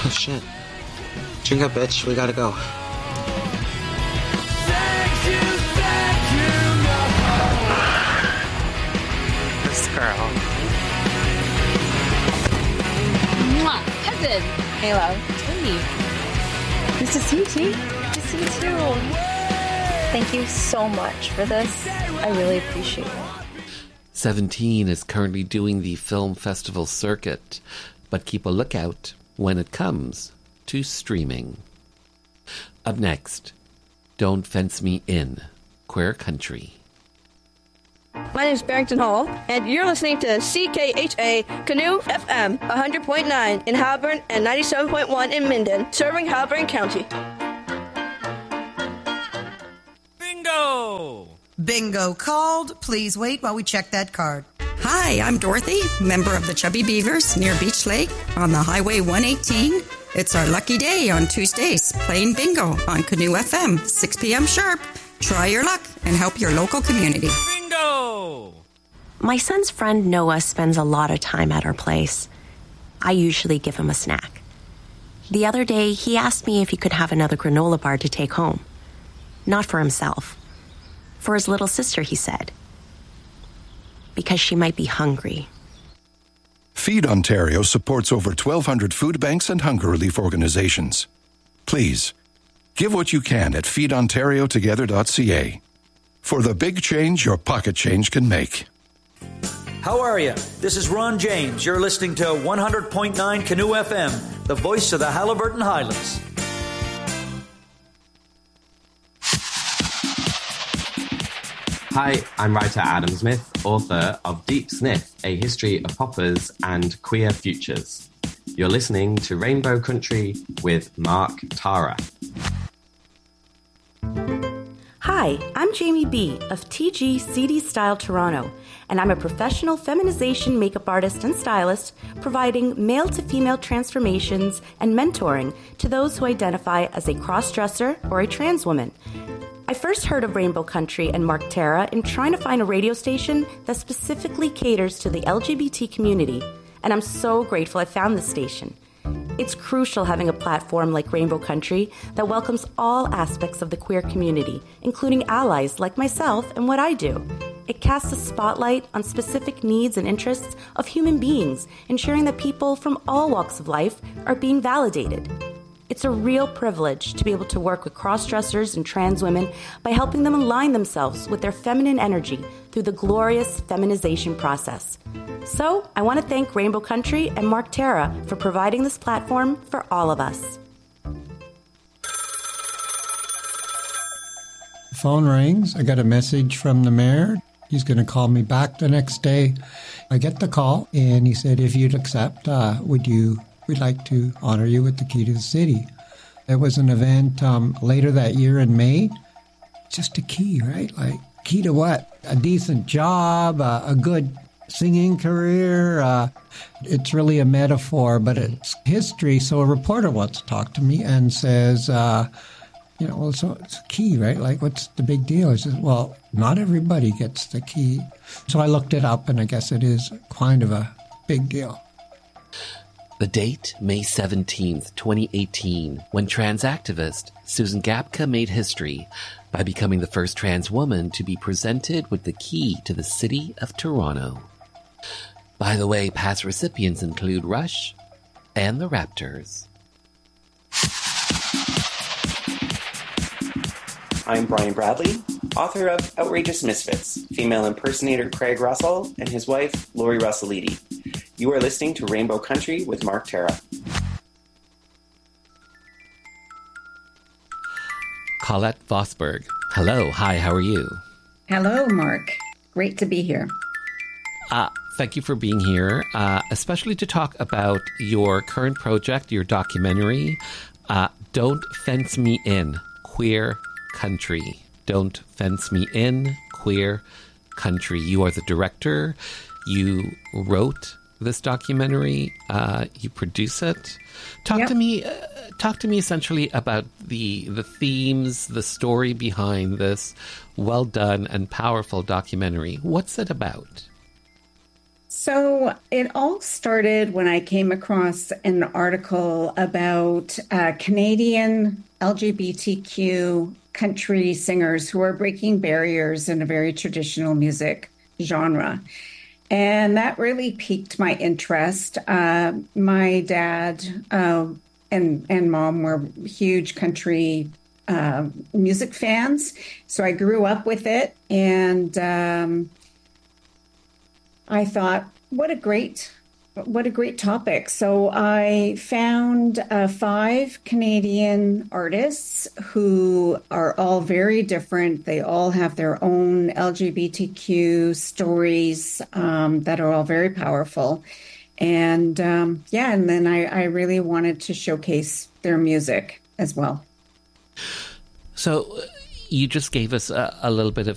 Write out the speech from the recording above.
Oh, shit. Drink up, bitch. We gotta go. This girl. Mwah! Cousin! Hey, love. Hey. Nice to see you, T. Nice to see you, too. Thank you so much for this. I really appreciate it. 17 is currently doing the film festival circuit, but keep a lookout when it comes to streaming. Up next, Don't Fence Me In, Queer Country. My name is Barrington Hall, and you're listening to CKHA Canoe FM 100.9 in Halburn and 97.1 in Minden, serving Halburn County. Bingo! Bingo called. Please wait while we check that card. Hi, I'm Dorothy, member of the Chubby Beavers near Beach Lake on the Highway 118. It's our lucky day on Tuesdays, playing bingo on Canoe FM, 6 p.m. sharp. Try your luck and help your local community. Bingo! My son's friend Noah spends a lot of time at our place. I usually give him a snack. The other day, he asked me if he could have another granola bar to take home. Not for himself. For his little sister, he said. Because she might be hungry. Feed Ontario supports over 1,200 food banks and hunger relief organizations. Please, give what you can at feedontariotogether.ca for the big change your pocket change can make. How are you? This is Ron James. You're listening to 100.9 Canoe FM, the voice of the Haliburton Highlands. Hi, I'm writer Adam Smith, author of Deep Sniff, A History of Poppers and Queer Futures. You're listening to Rainbow Country with Mark Tara. Hi, I'm Jamie B. of TG CD Style Toronto, and I'm a professional feminization makeup artist and stylist providing male-to-female transformations and mentoring to those who identify as a cross-dresser or a trans woman. I first heard of Rainbow Country and Mark Tara in trying to find a radio station that specifically caters to the LGBT community, and I'm so grateful I found this station. It's crucial having a platform like Rainbow Country that welcomes all aspects of the queer community, including allies like myself and what I do. It casts a spotlight on specific needs and interests of human beings, ensuring that people from all walks of life are being validated. It's a real privilege to be able to work with cross-dressers and trans women by helping them align themselves with their feminine energy through the glorious feminization process. So, I want to thank Rainbow Country and Mark Tara for providing this platform for all of us. Phone rings. I got a message from the mayor. He's going to call me back the next day. I get the call, and he said, if you'd accept, we'd like to honor you with the key to the city. It was an event later that year in May. Just a key, right? Like, key to what? A decent job, a good singing career. It's really a metaphor, but it's history. So a reporter wants to talk to me and says, so it's a key, right? Like, what's the big deal? I said, well, not everybody gets the key. So I looked it up, and I guess it is kind of a big deal. The date, May 17th, 2018, when trans activist Susan Gapka made history by becoming the first trans woman to be presented with the key to the city of Toronto. By the way, past recipients include Rush and the Raptors. I'm Brian Bradley, author of Outrageous Misfits, female impersonator Craig Russell and his wife, Lori Russellidi. You are listening to Rainbow Country with Mark Tara. Colette Vosberg. Hello. Hi, how are you? Hello, Mark. Great to be here. Thank you for being here, especially to talk about your current project, your documentary, Don't Fence Me In, Queer Country. Don't Fence Me In, Queer Country. You are the director. You wrote this documentary. You produce it. Talk to me essentially about the themes, the story behind this well done and powerful documentary. What's it about? So it all started when I came across an article about Canadian LGBTQ country singers who are breaking barriers in a very traditional music genre. And that really piqued my interest. My dad and mom were huge country music fans, so I grew up with it, and I thought, what a great topic. So I found 5 Canadian artists who are all very different. They all have their own LGBTQ stories that are all very powerful. And and then I really wanted to showcase their music as well. So you just gave us a little bit